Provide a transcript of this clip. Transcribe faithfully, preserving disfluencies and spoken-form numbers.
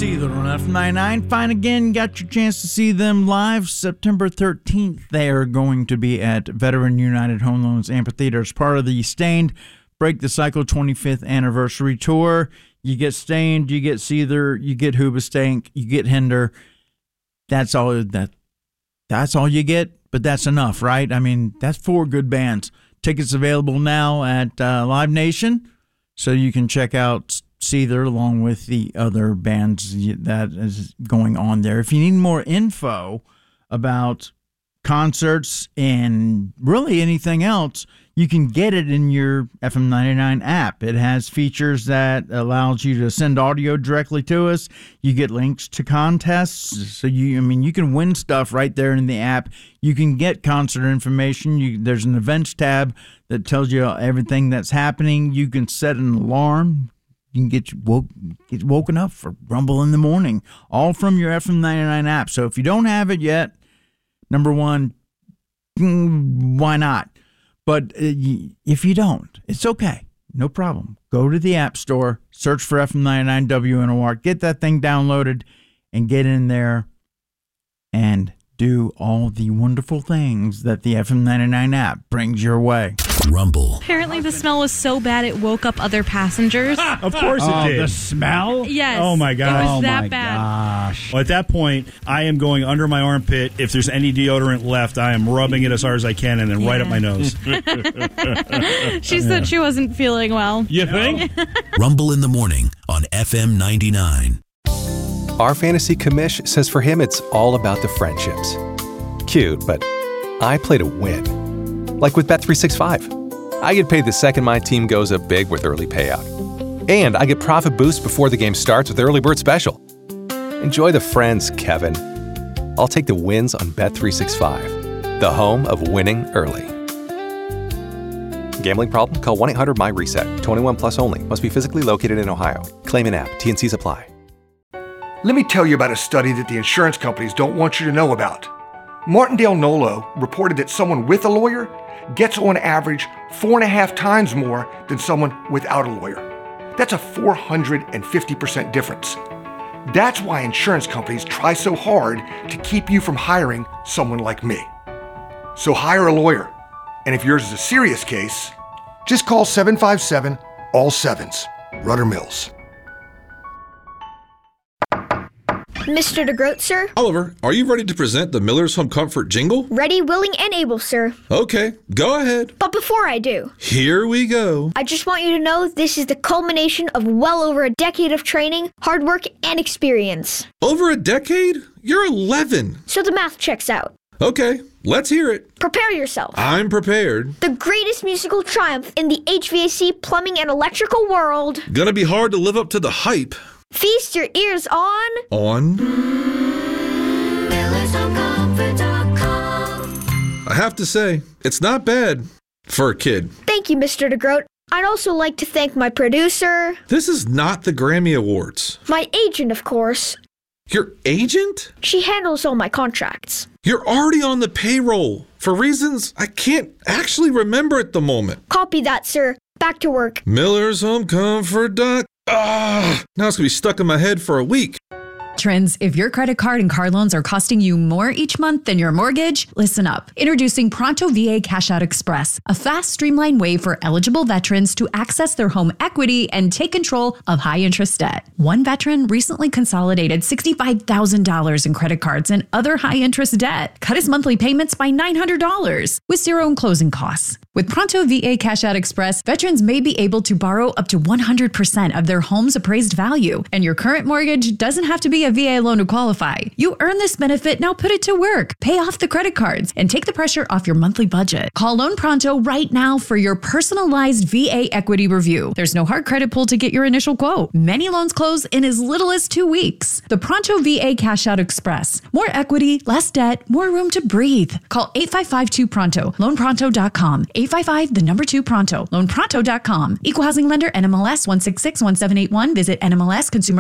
Seether on F ninety-nine. Fine again, got your chance to see them live September thirteenth. They are going to be at Veteran United Home Loans Amphitheater as part of the Stained Break the Cycle twenty-fifth Anniversary Tour. You get Stained, you get Seether, you get Hoobastank, you get Hinder. That's all that. That's all you get, but that's enough, right? I mean, that's four good bands. Tickets available now at uh, Live Nation, so you can check out Seether along with the other bands that is going on there. If you need more info about concerts and really anything else, you can get it in your F M ninety-nine app. It has features that allows you to send audio directly to us. You get links to contests. So you, I mean, you can win stuff right there in the app. You can get concert information. You, there's an events tab that tells you everything that's happening. You can set an alarm. You can get, woke, get woken up for Rumble in the Morning, all from your F M ninety-nine app. So if you don't have it yet, number one, why not? But if you don't, it's okay. No problem. Go to the App Store, search for F M ninety-nine W N O R, get that thing downloaded, and get in there and do all the wonderful things that the F M ninety-nine app brings your way. Rumble. Apparently the smell was so bad it woke up other passengers. Of course it Oh, did. the smell? Yes. Oh, my gosh. It was Oh, that my bad. gosh. Well, at that point, I am going under my armpit. If there's any deodorant left, I am rubbing it as hard as I can and then Yeah. right up my nose. She said she wasn't feeling well. You think? Rumble in the Morning on F M ninety-nine. Our fantasy commish says for him it's all about the friendships. Cute, but I play to win. Like with Bet three sixty-five. I get paid the second my team goes up big with early payout. And I get profit boost before the game starts with Early Bird Special. Enjoy the friends, Kevin. I'll take the wins on Bet three sixty-five, the home of winning early. Gambling problem? Call one eight hundred M Y reset. twenty-one plus only. Must be physically located in Ohio. Claim in app. T N Cs apply. Let me tell you about a study that the insurance companies don't want you to know about. Martindale Nolo reported that someone with a lawyer gets on average four and a half times more than someone without a lawyer. That's a four hundred fifty percent difference. That's why insurance companies try so hard to keep you from hiring someone like me. So hire a lawyer. And if yours is a serious case, just call seven five seven, all sevens. Rudder Mills. Mister DeGroat, sir? Oliver, are you ready to present the Miller's Home Comfort jingle? Ready, willing, and able, sir. Okay, go ahead. But before I do, Here we go. I just want you to know this is the culmination of well over a decade of training, hard work, and experience. Over a decade? You're eleven. So the math checks out. Okay, let's hear it. Prepare yourself. I'm prepared. The greatest musical triumph in the H V A C, plumbing, and electrical world. Gonna be hard to live up to the hype. Feast your ears on... On? I have to say, it's not bad for a kid. Thank you, Mister DeGroat. I'd also like to thank my producer... This is not the Grammy Awards. My agent, of course. Your agent? She handles all my contracts. You're already on the payroll for reasons I can't actually remember at the moment. Copy that, sir. Back to work. Miller's Home Comfort. Ah, now it's gonna be stuck in my head for a week. Trends, if your credit card and car loans are costing you more each month than your mortgage, listen up. Introducing Pronto V A Cash Out Express, a fast, streamlined way for eligible veterans to access their home equity and take control of high-interest debt. One veteran recently consolidated sixty-five thousand dollars in credit cards and other high-interest debt, cut his monthly payments by nine hundred dollars with zero in closing costs. With Pronto V A Cash Out Express, veterans may be able to borrow up to one hundred percent of their home's appraised value, and your current mortgage doesn't have to be a V A loan to qualify. You earn this benefit, now put it to work. Pay off the credit cards and take the pressure off your monthly budget. Call Loan Pronto right now for your personalized V A equity review. There's no hard credit pull to get your initial quote. Many loans close in as little as two weeks. The Pronto V A Cash Out Express. More equity, less debt, more room to breathe. Call eight five five two Pronto, loan pronto dot com. eight five five, the number two Pronto, loan pronto dot com. Equal housing lender, N M L S one six six one seven eight one. Visit N M L S Consumer